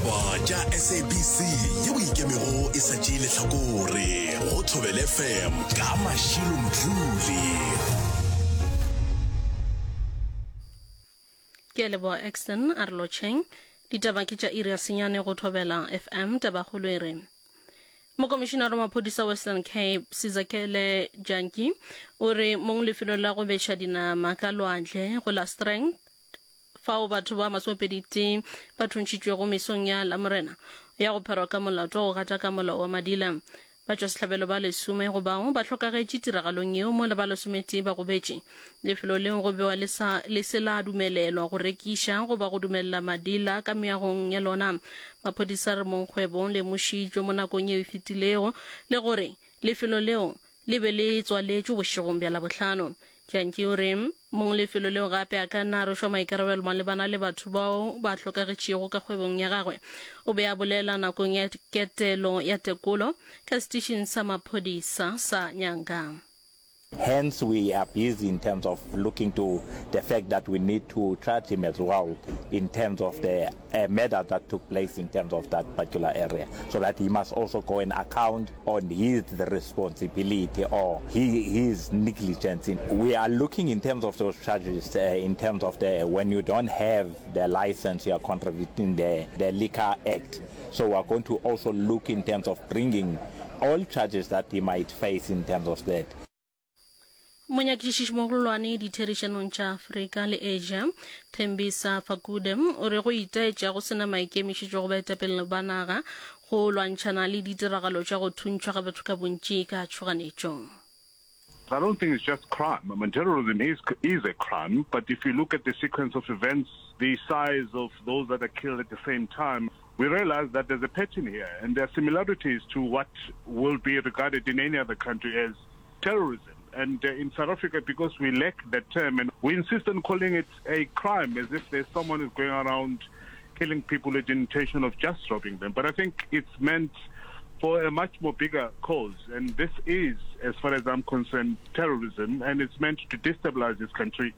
ditaba tša SABC ye o ikemego e sa tšee lehlakore go Thobela FM ka Mashilo Mdluli. Ke leboa Exton Arlocheng ditaba ke tša iri ya senyane go Thobela FM tabagolo e re Mokomishenara wa Maphodisa Western Cape Sizakele Janki o re mong lefelo la go betša dinama ka lwantle go la Strength fao batho ba masopediti ba thuntšitšwego mesong ya Lamorena ya go pherwa ka molato go gata ka molao wa Madila ba tšwa sehlabelo ba lesome go bao ba hlokagetše tiragalong yeo mo le ba lesometi ba go betše lefelo leo go bewa le se la dumelelwa go rekiša go ba go dumelela Madila ka meagong ya lona maphodisa re monkgwebong le mošitšo mo nakong yeo e fetilego le gore lefelo leo le be le tswaletšwe bošegong bja Labohlano Janki o re mong lefelo leo gape a ka nna re šwa maikarabelo malebana le batho bao ba hlokagetšego ka kgwebong ya gagwe o be a bolela nakong ya ketelo ya tekolo ka station sa maphodisa sa Nyanga. Hence, we are busy in terms of looking to the fact that we need to charge him as well in terms of the matter that took place in terms of that particular area, so that he must also go and account on his responsibility or his negligence. We are looking in terms of those charges, in terms of when you don't have the license, you are contravening the Liquor Act. So we are going to also look in terms of bringing all charges that he might face in terms of that. Monyakišiši mogolwane ditherišanong tša Afrika le Asia Thembisa Fakudem o re go itaetša go sena maikemišetšo go baetapele ba naga go lwantšhana le ditiragalo tša go thuntšhwa ga batho ka bontši ka tšhoganetšo. I don't think it's just crime. I mean, terrorism is a crime, but if you look at the sequence of events, the size of those that are killed at the same time, we realize that there's a pattern here, and there are similarities to what will be regarded in any other country as terrorism. And in South Africa, because we lack that term, and we insist on calling it a crime, as if there's someone who's going around killing people with the intention of just robbing them. But I think it's meant for a much more bigger cause. And this is, as far as I'm concerned, terrorism, and it's meant to destabilize this country.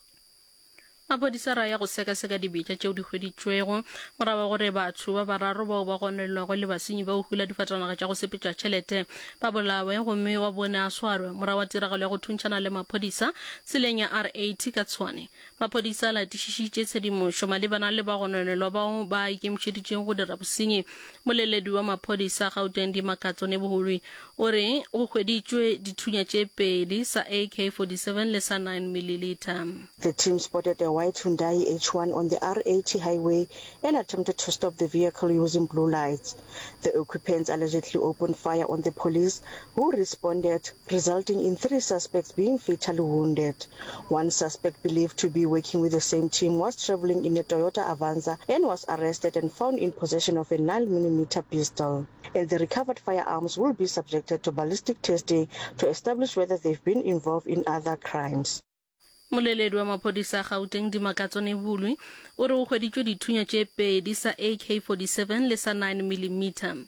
Maphodisa ra ya go sekaseka dibetša tšeo di hweditšwego morago gore batho ba bararo bao ba gonelelwago le basenyi ba go hula difatanaga tša go sepetša tšhelete ba bolawe gomme wa bone a swarwe morago wa tiragalo ya go thuntšhana le maphodisa tseleng ya R80 ka Tshwane maphodisa a latišišitše tshedimošo malebana le ba gonelelwa bao ba ikemišeditšeng go dira bosenyi moleledi wa maphodisa Gauteng Dimakatso Neboholo o re go hweditšwe dithunya tše pedi sa AK-47 le sa 9 ml. The team spotted a white Hyundai H1 on the R80 highway and attempted to stop the vehicle using blue lights. The occupants allegedly opened fire on the police, who responded, resulting in 3 suspects being fatally wounded. One suspect, believed to be working with the same team, was traveling in a Toyota Avanza and was arrested and found in possession of a 9mm pistol. And the recovered firearms will be subjected to ballistic testing to establish whether they've been involved in other crimes. Moleledi wa maphodisa Gauteng Dimakatso Neboholo o re go hweditšwe dithunya tše pedi sa AK-47 le sa 9mm.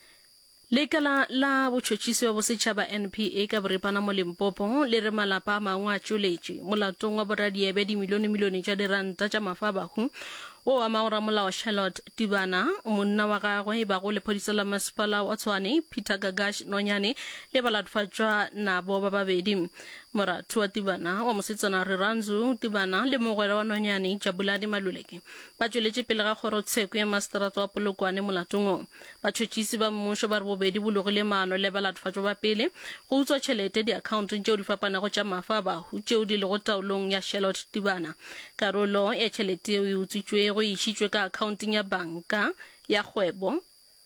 Lekala la botšhotšhisi wa bosetšhaba NPA ka boripana mo Limpopo le re malapa a mangwe a tšoletše molatong wa boradiebe dimilione tša diranta tša mafabahu o a maora molao Charlotte Tibana monna wa gagwe ba go lephodisa la masepala wa Tshwane Peter Gagash Nonyane le balatfatšwa nabo ba babedi moratu wa Tibana wa mosetsana Riranzu Tibana le mogwera wa Nonyane Jabulani Maluleke ba tšweletše pele ga kgorotsheko ya maseterata wa Polokwane molatong batšhotšhisi ba mmušo ba re bobedi bologile maano le balatfatšwa ba pele go utswa tšhelete diakhaontong tšeo di fapanego tša mafabahu tšeo di lego taolong ya Charlotte Tibana karolo ya tšhelete yeo e utswitšwe go išitšwe ka akhaonteng ya banka ya kgwebo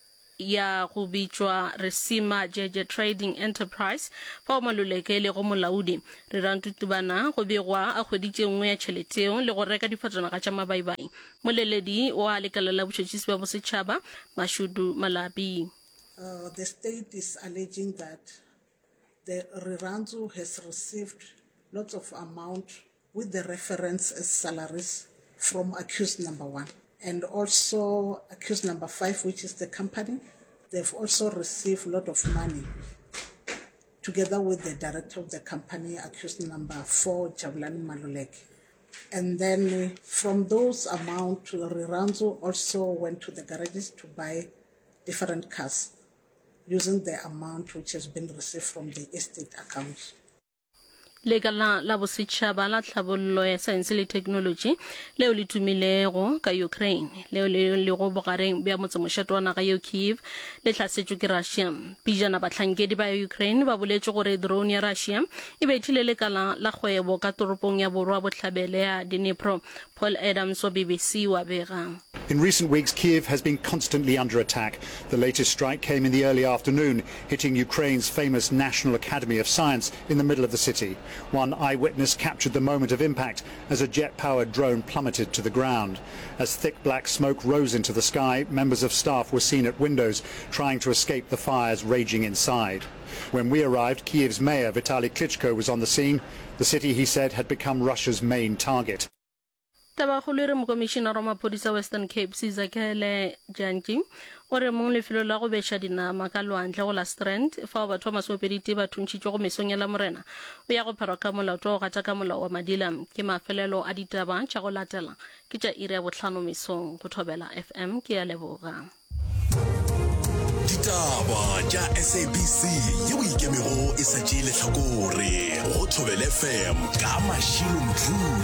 ya go bitšwa Resima Jeje Trading Enterprise fa o Maluleke le go molaodi re rantu Tibana go begwa a hweditše nngwe ya tšheleteo le go reka difatanaga tša mabaibai moleledi wa lekala la botšhotšhisi ba bosetšhaba Mashudu Malapi. The state is alleging that the Riranzu has received lots of amount with the reference as salaries from accused number 1 and also accused number 5, which is the company. They've also received a lot of money together with the director of the company, accused number 4, Jabulani Maluleke. And then from those amounts, Rirantzu also went to the garages to buy different cars using the amount which has been received from the estate account. Lekala la bosetšhaba la tlhabololo ya saense le technology leo le tumilego ka Ukraine leo le go bogareng bja motsemošato wa naga yo Kyiv le hlasetšwe ke Russia. Pijana batlhankedi ba Ukraine ba boletše gore drone ya Russia e bethile lekala la kgwebo ka toropong ya borwa bohlabele ya Dnipro. Paul Adams wa BBC wa bega. In recent weeks, Kyiv has been constantly under attack. The latest strike came in the early afternoon, hitting Ukraine's famous National Academy of Science in the middle of the city. One eyewitness captured the moment of impact as a jet-powered drone plummeted to the ground. As thick black smoke rose into the sky, members of staff were seen at windows trying to escape the fires raging inside. When we arrived, Kyiv's mayor Vitaly Klitschko was on the scene. The city, he said, had become Russia's main target. Tabagolo re mokomišenara wa maphodisa Western Cape Sizakele Jantji o re mong lefelo la go beša dinama ka lwantle go la Strand fao batho ba masomepedite ba thuntšitšwe go mesong ya la morena o ya go pharwa ka molato go gata ka molao wa madila ke mafelelo a ditaba tša go latela ke tša iri ya bohlano mesong go thobela FM ke ya leboga. Ditaba tša SABC yeo ikemego e sa tšeele hlakore go thobela FM ka Mashilo Mthuli.